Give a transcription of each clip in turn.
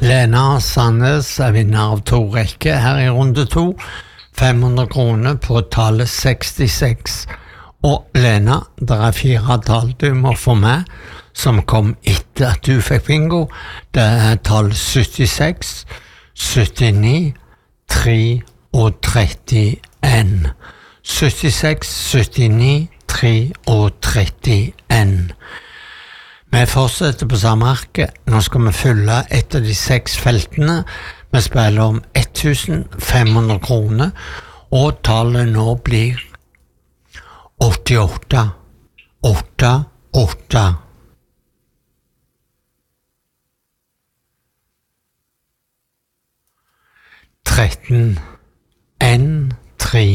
Lena Sandnes vinner av 2 rekker her i runde 2. 500 kroner på tallet 66. Og Lena, det 4 tall du må få med, som kom etter at du fikk bingo. Det tall 76, 79, 3 og 31. 76, 79, 3 og 31. Vi fortsetter på samme arket. Nå skal vi fylle et av de 6 feltene. Vi spiller om 1500 kroner, og tallet nå blir 88, 88. Tretten, 1, 3.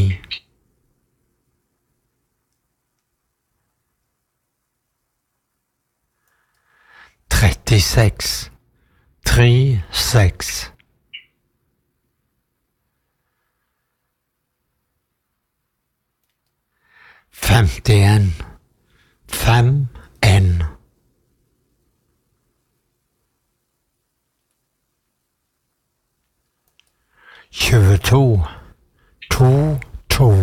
36, 3, 6. 51, 5, 1. 22, 2, 2.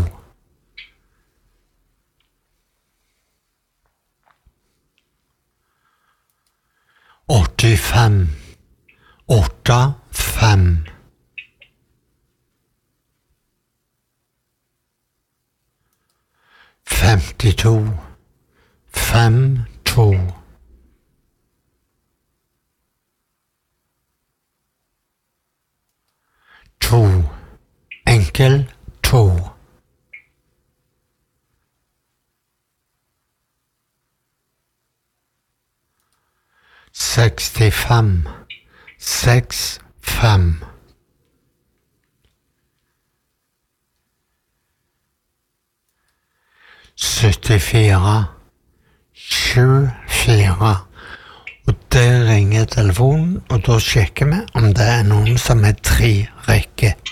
85, 8, 5. 52, 5, 2. 2, enkel 2. 65, 6, 5. 74, 7, 4. Og der ringer telefonen, og da sjekker vi om det noen som 3 rekker.